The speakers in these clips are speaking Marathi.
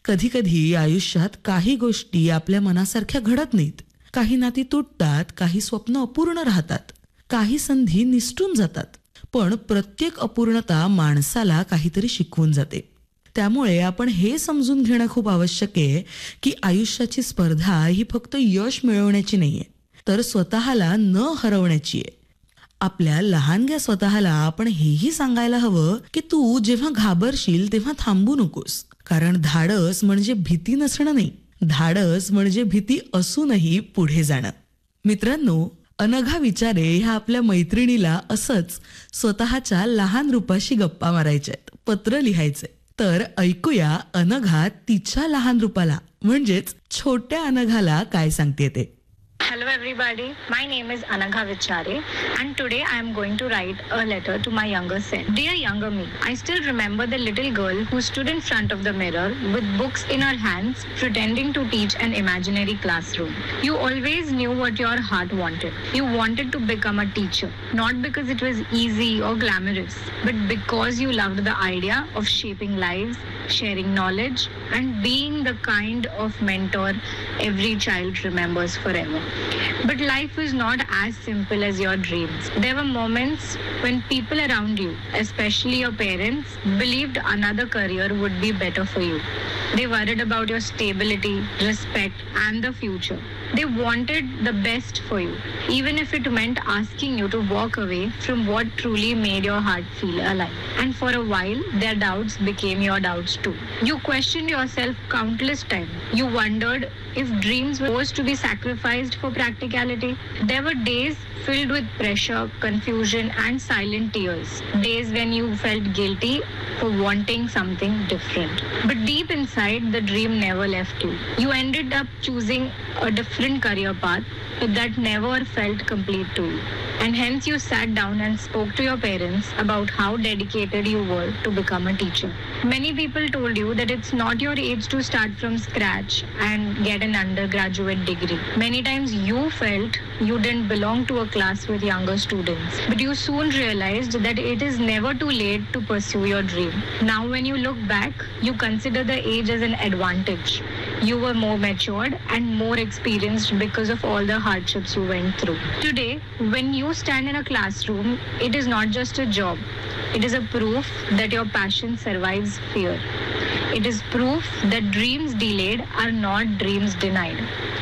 कधी कधी आयुष्यात काही गोष्टी आपल्या मनासारख्या घडत नाहीत. काही नाती तुटतात, काही स्वप्न अपूर्ण राहतात, काही संधी निसटून जातात. पण प्रत्येक अपूर्णता माणसाला काहीतरी शिकवून जाते. त्यामुळे आपण हे समजून घेणं खूप आवश्यक आहे की आयुष्याची स्पर्धा ही फक्त यश मिळवण्याची नाहीये, तर स्वतःला न हरवण्याची आहे. आपल्या लहानग्या स्वतःला आपण हेही सांगायला हवं की तू जेव्हा घाबरशील तेव्हा थांबू नकोस. कारण धाडस म्हणजे भीती नसणं नाही, धाडस म्हणजे भीती असूनही पुढे जाणं. मित्रांनो, अनघा विचारे ह्या आपल्या मैत्रिणीला असंच स्वतःच्या लहान रूपाशी गप्पा मारायच्यात, पत्र लिहायचंय. तर ऐकूया अनघा तिच्या लहान रूपाला म्हणजेच छोट्या अनघाला काय सांगते ते. Hello everybody, my name is Anagha Vichare and today I am going to write a letter to my younger self. Dear younger me, I still remember the little girl who stood in front of the mirror with books in her hands pretending to teach an imaginary classroom. You always knew what your heart wanted. You wanted to become a teacher, not because it was easy or glamorous, but because you loved the idea of shaping lives, sharing knowledge and being the kind of mentor every child remembers forever. But life is not as simple as your dreams. There were moments when people around you, especially your parents, believed another career would be better for you. They worried about your stability, respect, and the future. They wanted the best for you, even if it meant asking you to walk away from what truly made your heart feel alive. And for a while, their doubts became your doubts too. You questioned yourself countless times. You wondered if dreams were supposed to be sacrificed for practicality. There were days filled with pressure, confusion, and silent tears. Days when you felt guilty for wanting something different. But deep inside, the dream never left you. You ended up choosing a different career path, but that never felt complete to you. And hence you sat down and spoke to your parents about how dedicated you were to become a teacher. Many people told you that it's not your age to start from scratch and get an undergraduate degree. Many times you felt you didn't belong to a class with younger students. But you soon realized that it is never too late to pursue your dream. Now when you look back, you consider the age as an advantage. You were more matured and more experienced because of all the hardships you went through. Today, when you stand in a classroom, it is not just a job. It is a proof that your passion survives fear. It is proof that dreams delayed are not dreams denied.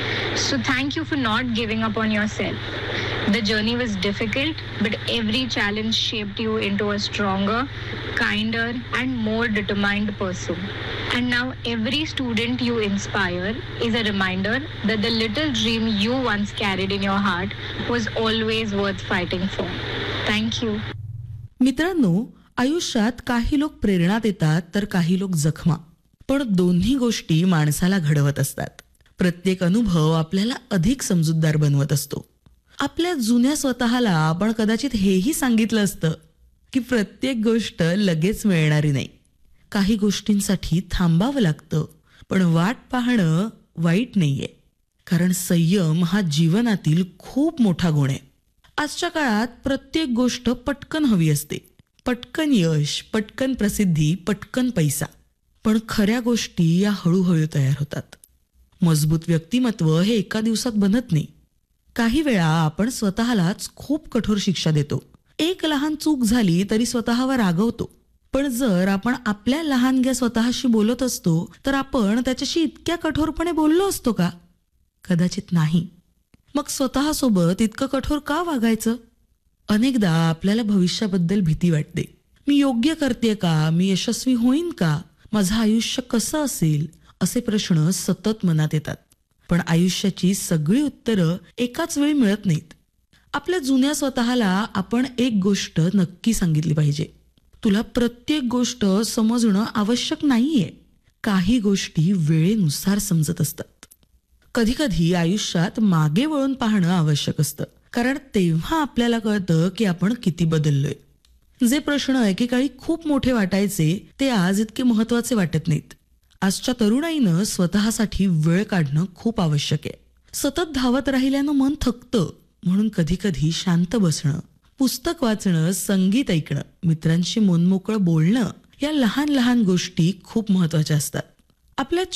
So thank you for not giving up on yourself. The journey was difficult, but every challenge shaped you into a stronger, kinder, and more determined person. And now every student you inspire is a reminder that the little dream you once carried in your heart was always worth fighting for. Thank you. मित्रांनो, आयुष्यात काही लोक प्रेरणा देतात तर काही लोक जखमा. पण दोन्ही गोष्टी माणसाला घडवत असतात. प्रत्येक अनुभव आपल्याला अधिक समजूतदार बनवत असतो. आपल्या जुन्या स्वतःला आपण कदाचित हेही सांगितलं असतं की प्रत्येक गोष्ट लगेच मिळणारी नाही. काही गोष्टींसाठी थांबावं लागतं, पण वाट पाहणं वाईट नाहीये. कारण संयम हा जीवनातील खूप मोठा गुण आहे. आजच्या काळात प्रत्येक गोष्ट पटकन हवी असते. पटकन यश, पटकन प्रसिद्धी, पटकन पैसा. पण खऱ्या गोष्टी या हळूहळू तयार होतात. मजबूत व्यक्तिमत्व हे एका दिवसात बनत नाही. काही वेळा आपण स्वतःलाच खूप कठोर शिक्षा देतो. एक लहान चूक झाली तरी स्वतःवर रागवतो. पण जर आपण आपल्या लहानग्या स्वतःशी बोलत असतो तर आपण त्याच्याशी इतक्या कठोरपणे बोललो असतो का? कदाचित नाही. मग स्वतःसोबत इतकं कठोर का वागायचं? अनेकदा आपल्याला भविष्याबद्दल भीती वाटते. मी योग्य करते का? मी यशस्वी होईन का? माझं आयुष्य कसं असेल? असे प्रश्न सतत मनात येतात. पण आयुष्याची सगळी उत्तरं एकाच वेळी मिळत नाहीत. आपल्या जुन्या स्वतःला आपण एक गोष्ट नक्की सांगितली पाहिजे. तुला प्रत्येक गोष्ट समजणं आवश्यक नाहीये. काही गोष्टी वेळेनुसार समजत असतात. कधी कधी आयुष्यात मागे वळून पाहणं आवश्यक असतं. कारण तेव्हा आपल्याला कळतं की आपण किती बदललोय. जे प्रश्न एकेकाळी खूप मोठे वाटायचे ते आज इतके महत्वाचे वाटत नाहीत. आजच्या तरुणाईनं स्वतःसाठी वेळ काढणं खूप आवश्यक आहे. सतत धावत राहिल्यानं मन थकतं. म्हणून कधी कधी शांत बसणं, पुस्तक वाचणं, संगीत ऐकणं, मित्रांशी मनमोकळं बोलणं या लहान लहान गोष्टी खूप महत्वाच्या असतात. आपल्या